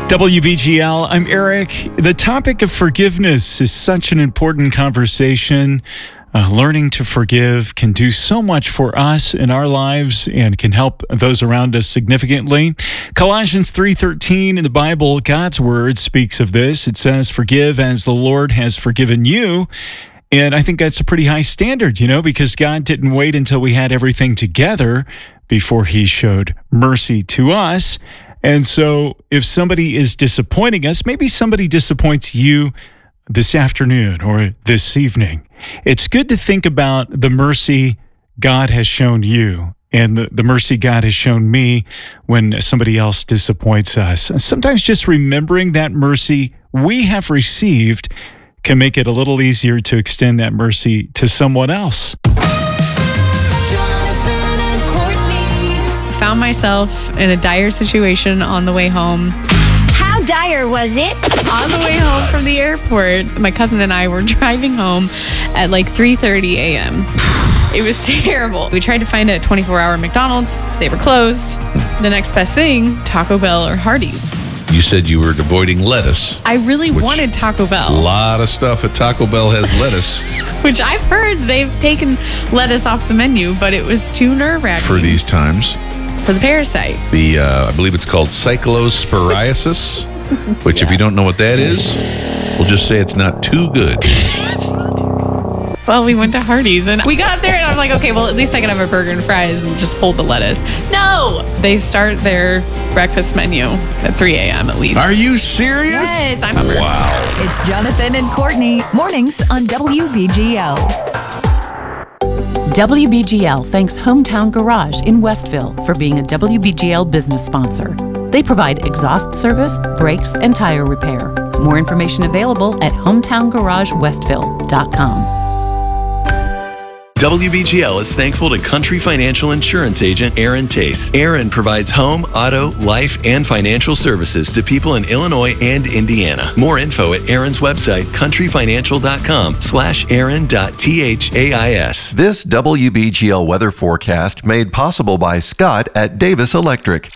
WBGL, I'm Eric. The topic of forgiveness is such an important conversation. Learning to forgive can do so much for us in our lives and can help those around us significantly. Colossians 3:13 in the Bible, God's word speaks of this. It says, "Forgive as the Lord has forgiven you." And I think that's a pretty high standard, because God didn't wait until we had everything together before he showed mercy to us. And so if somebody is disappointing us, maybe somebody disappoints you this afternoon or this evening, it's good to think about the mercy God has shown you and the mercy God has shown me when somebody else disappoints us. Sometimes just remembering that mercy we have received can make it a little easier to extend that mercy to someone else. Found myself in a dire situation on the way home. How dire was it? On the way home from the airport, my cousin and I were driving home at like 3:30 a.m. It was terrible. We tried to find a 24-hour McDonald's. They were closed. The next best thing, Taco Bell or Hardee's. You said you were avoiding lettuce. I really wanted Taco Bell. A lot of stuff at Taco Bell has lettuce. Which I've heard they've taken lettuce off the menu, but it was too nerve-wracking. For these times. For the parasite. I believe it's called cyclosporiasis, which if you don't know what that is, we'll just say it's not too good. Well, we went to Hardee's and we got there and I'm like, okay, well, at least I can have a burger and fries and just hold the lettuce. No! They start their breakfast menu at 3 a.m. at least. Are you serious? Yes, I'm a Wow. It's Jonathan and Courtney, mornings on WBGL. WBGL thanks Hometown Garage in Westville for being a WBGL business sponsor. They provide exhaust service, brakes, and tire repair. More information available at hometowngaragewestville.com. WBGL is thankful to Country Financial Insurance Agent Aaron Tace. Aaron provides home, auto, life, and financial services to people in Illinois and Indiana. More info at Aaron's website, countryfinancial.com/aaron.thais. This WBGL weather forecast made possible by Scott at Davis Electric.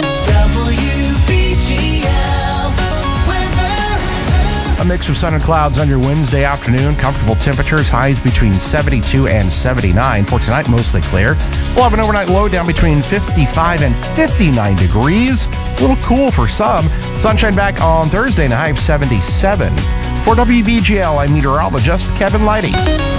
A mix of sun and clouds on your Wednesday afternoon. Comfortable temperatures, highs between 72 and 79. For tonight, mostly clear. We'll have an overnight low down between 55 and 59 degrees. A little cool for some. Sunshine back on Thursday and a high of 77. For WBGL, I'm meteorologist Kevin Leidy.